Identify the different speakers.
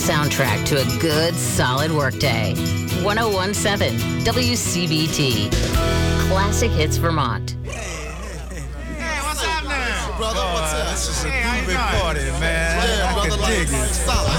Speaker 1: soundtrack to a good, solid workday. 1017 WCBT. Classic Hits Vermont.
Speaker 2: Hey, what's up now?
Speaker 3: Brother, what's up?
Speaker 4: This is a
Speaker 2: Hey, how you
Speaker 4: big
Speaker 2: doing?
Speaker 4: party, man.
Speaker 3: Yeah,
Speaker 4: I
Speaker 3: brother,
Speaker 4: can
Speaker 3: like,
Speaker 4: dig it.
Speaker 3: solid.